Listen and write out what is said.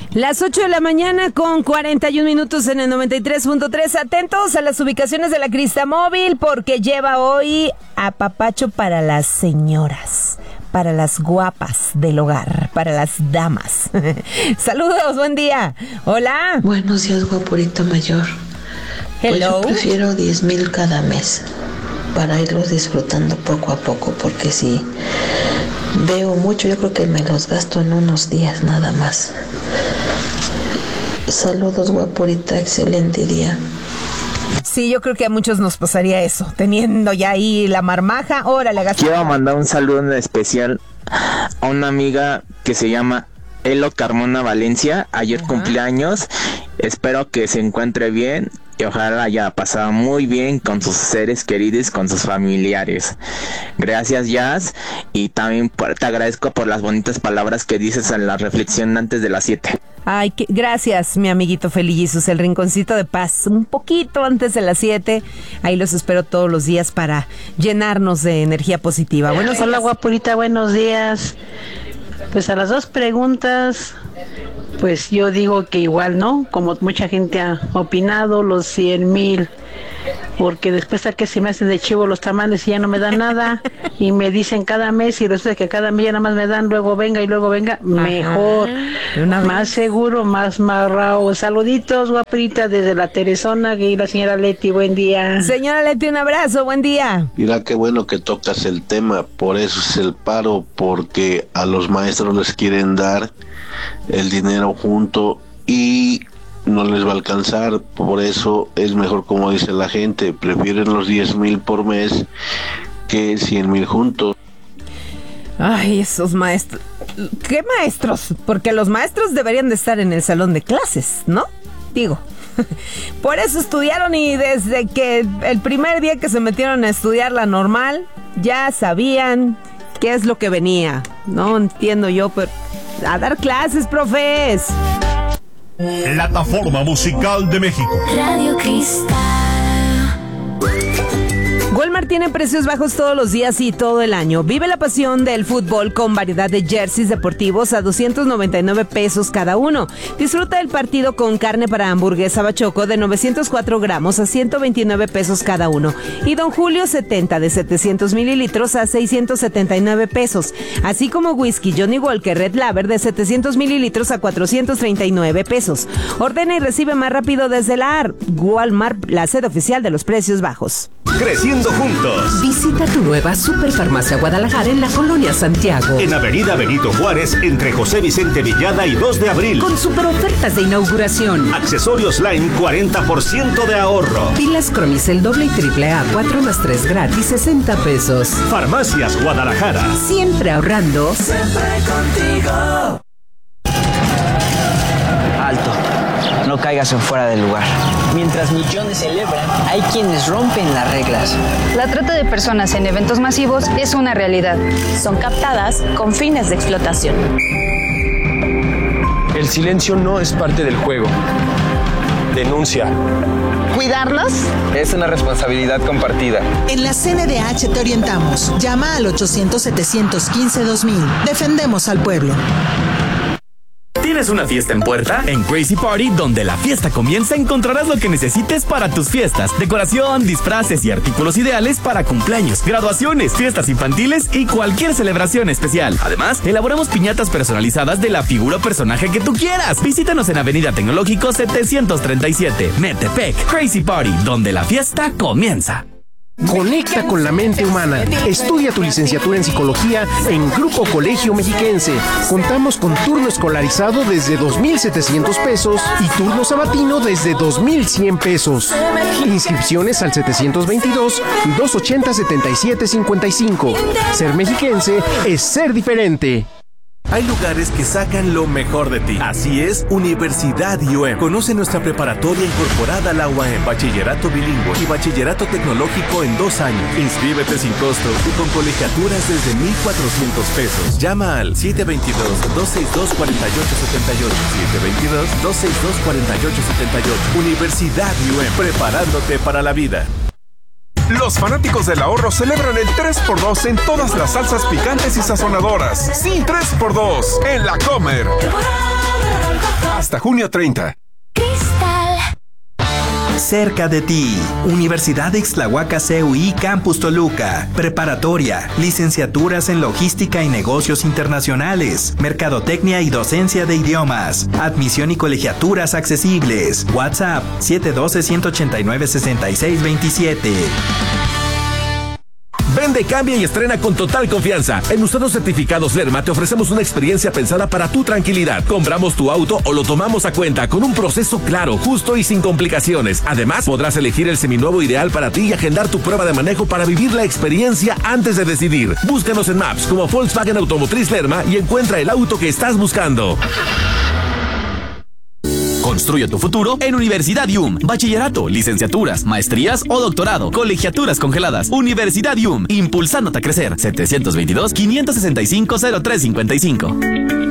Las 8 de la mañana con 41 minutos en el 93.3. Atentos a las ubicaciones de la Cristamóvil porque lleva hoy apapacho para las señoras, para las guapas del hogar, para las damas. Saludos, buen día. Hola. Buenos días, guapurita mayor. Hello. Pues yo prefiero 10,000 cada mes para irlos disfrutando poco a poco, porque si veo mucho, yo creo que me los gasto en unos días nada más. Saludos, guapurita, excelente día. Sí, yo creo que a muchos nos pasaría eso, teniendo ya ahí la marmaja. Órale, quiero mandar un saludo en especial a una amiga que se llama Elo Carmona Valencia. Ayer cumpleaños, espero que se encuentre bien y ojalá haya pasado muy bien con sus seres queridos, con sus familiares. Gracias, Jazz, y también te agradezco por las bonitas palabras que dices en la reflexión antes de las 7. Ay, gracias, mi amiguito Felillizus, el rinconcito de paz, un poquito antes de las 7. Ahí los espero todos los días para llenarnos de energía positiva. Hola, guapurita, buenos días. Pues a las dos preguntas, pues yo digo que igual, ¿no? Como mucha gente ha opinado, los 100,000, porque después a que se me hacen de chivo los tamales y ya no me dan nada, y me dicen cada mes, y resulta que cada mes ya nada más me dan, luego venga, mejor, más seguro, más marrao. Saluditos, guapurita, desde la Teresona, y la señora Leti, buen día. Señora Leti, un abrazo, buen día. Mira qué bueno que tocas el tema, por eso es el paro, porque a los maestros les quieren dar el dinero junto y no les va a alcanzar. Por eso es mejor, como dice la gente, prefieren los 10,000 por mes que 100,000 juntos. Ay, esos maestros. ¿Qué maestros? Porque los maestros deberían de estar en el salón de clases, ¿no? Digo, por eso estudiaron, y desde que el primer día que se metieron a estudiar la normal, ya sabían qué es lo que venía. No entiendo yo, pero a dar clases, profes. Plataforma Musical de México. Radio Cristal. Walmart tiene precios bajos todos los días y todo el año. Vive la pasión del fútbol con variedad de jerseys deportivos a 299 pesos cada uno. Disfruta del partido con carne para hamburguesa bachoco de 904 gramos a 129 pesos cada uno. Y Don Julio 70 de 700 mililitros a 679 pesos. Así como whisky Johnny Walker Red Label de 700 mililitros a 439 pesos. Ordena y recibe más rápido desde la AR. Walmart, la sede oficial de los precios bajos. Creciendo juntos. Visita tu nueva Superfarmacia Guadalajara en la Colonia Santiago. En Avenida Benito Juárez, entre José Vicente Villada y 2 de abril. Con super ofertas de inauguración. Accesorios Line, 40% de ahorro. Pilas Cromicel doble y triple A, 4 más 3 gratis, 60 pesos. Farmacias Guadalajara. Siempre ahorrando. Siempre contigo. Alto. No caigas en fuera del lugar. Mientras millones celebran, hay quienes rompen las reglas. La trata de personas en eventos masivos es una realidad. Son captadas con fines de explotación. El silencio no es parte del juego. Denuncia. ¿Cuidarlos? Es una responsabilidad compartida. En la CNDH te orientamos. Llama al 800-715-2000. Defendemos al pueblo. ¿Tienes una fiesta en puerta? En Crazy Party, donde la fiesta comienza, encontrarás lo que necesites para tus fiestas. Decoración, disfraces y artículos ideales para cumpleaños, graduaciones, fiestas infantiles y cualquier celebración especial. Además, elaboramos piñatas personalizadas de la figura o personaje que tú quieras. Visítanos en Avenida Tecnológico 737, Metepec. Crazy Party, donde la fiesta comienza. Conecta con la mente humana. Estudia tu licenciatura en psicología en Grupo Colegio Mexiquense. Contamos con turno escolarizado desde 2,700 pesos y turno sabatino desde 2,100 pesos. Inscripciones al 722-280-7755. Ser mexiquense es ser diferente. Hay lugares que sacan lo mejor de ti. Así es, Universidad IUEM. Conoce nuestra preparatoria incorporada a la UAM, bachillerato bilingüe y bachillerato tecnológico en 2 años. Inscríbete sin costo y con colegiaturas desde 1,400 pesos. Llama al 722-262-4878. 722-262-4878. Universidad IUEM, preparándote para la vida. Los fanáticos del ahorro celebran el 3x2 en todas las salsas picantes y sazonadoras. Sí, 3x2 en La Comer. Hasta junio 30. Cerca de ti, Universidad de Ixtlahuaca CUI Campus Toluca, preparatoria, licenciaturas en logística y negocios internacionales, mercadotecnia y docencia de idiomas, admisión y colegiaturas accesibles. WhatsApp 712-189-6627. Vende, cambia y estrena con total confianza. En Usados Certificados Lerma te ofrecemos una experiencia pensada para tu tranquilidad. Compramos tu auto o lo tomamos a cuenta con un proceso claro, justo y sin complicaciones. Además, podrás elegir el seminuevo ideal para ti y agendar tu prueba de manejo para vivir la experiencia antes de decidir. Búscanos en Maps como Volkswagen Automotriz Lerma y encuentra el auto que estás buscando. Construye tu futuro en Universidad IUM. Bachillerato, licenciaturas, maestrías o doctorado. Colegiaturas congeladas. Universidad IUM. Impulsándote a crecer. 722-565-0355.